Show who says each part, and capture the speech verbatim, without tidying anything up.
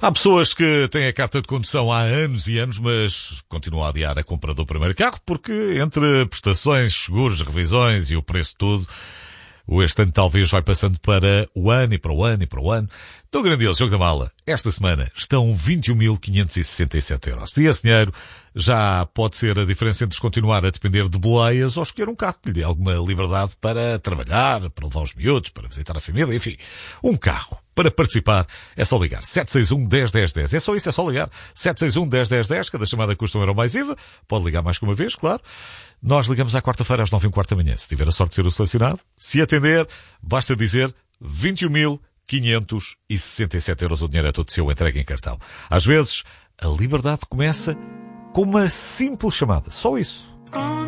Speaker 1: Há pessoas que têm a carta de condução há anos e anos, mas continuam a adiar a compra do primeiro carro porque entre prestações, seguros, revisões e o preço de tudo, o este ano talvez vai passando para o ano e para o ano e para o ano. Do grandioso jogo da mala, esta semana estão vinte e um mil quinhentos e sessenta e sete euros. E esse dinheiro já pode ser a diferença entre continuar a depender de boleias ou escolher um carro que lhe dê alguma liberdade para trabalhar, para levar os miúdos, para visitar a família, enfim. Um carro. Para participar é só ligar sete seis um, um zero, um zero, um zero. É só isso, é só ligar sete seis um, um zero, um zero, um zero. Cada chamada custa um euro mais I V A. Pode ligar mais que uma vez, claro. Nós ligamos à quarta-feira às nove e um quarto da manhã. Se tiver a sorte de ser o selecionado, se atender, basta dizer vinte e um mil quinhentos e sessenta e sete euros. O dinheiro é todo seu, entregue em cartão. Às vezes, a liberdade começa com uma simples chamada. Só isso.